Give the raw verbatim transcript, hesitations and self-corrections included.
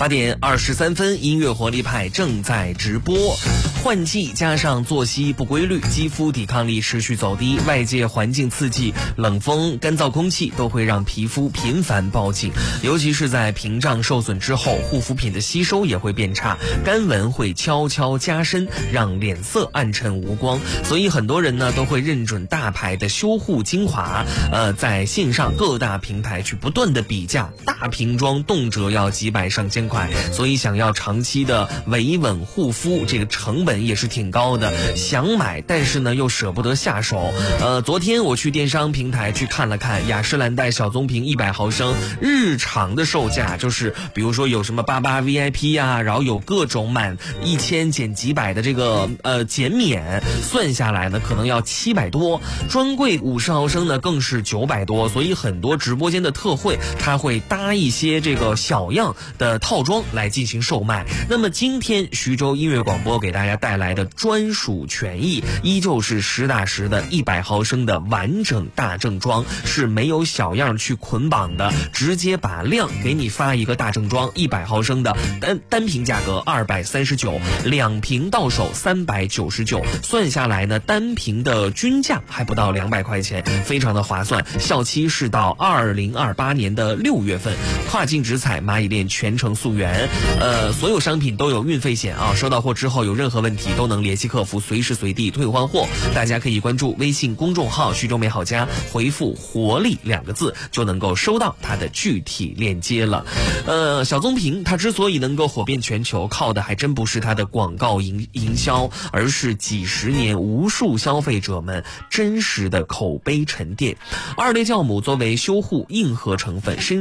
八点二十三分，音乐活力派正在直播。换季加上作息不规律，肌肤抵抗力持续走低，外界环境刺激，冷风、干燥空气都会让皮肤频繁报警，尤其是在屏障受损之后，护肤品的吸收也会变差，干纹会悄悄加深，让脸色暗沉无光。所以很多人呢都会认准大牌的修护精华，呃，在线上各大平台去不断的比价，大瓶装动辄要几百上千块，所以想要长期的维稳护肤，这个成本也是挺高的。想买，但是呢又舍不得下手。呃，昨天我去电商平台去看了看，雅诗兰黛小棕瓶一百毫升日常的售价，就是比如说有什么八八 V I P 啊，然后有各种满一千减几百的这个呃减免，算下来呢可能要七百多，专柜五十毫升呢更是九百多，所以很多直播间的特惠它会搭一些这个小样的套装来进行售卖。那么今天徐州音乐广播给大家带来的专属权益依旧是实打实的一百毫升的完整大正装，是没有小样去捆绑的，直接把量给你发一个大正装，一百毫升的单单瓶价格二百三十九，两瓶到手三百九十九，算下来呢单瓶的均价还不到两百块钱，非常的划算。效期是到二零二八年的六月份，跨境直采，蚂蚁链全程溯源。呃，所有商品都有运费险啊，收到货之后有任何问题都能联系客服，随时随地退换货。大家可以关注微信公众号徐州美好家，回复活力两个字就能够收到它的具体链接了。呃，小棕瓶它之所以能够火遍全球，靠的还真不是它的广告营营销，而是几十年无数消费者们真实的口碑沉淀。二类酵母作为修护硬核成分，深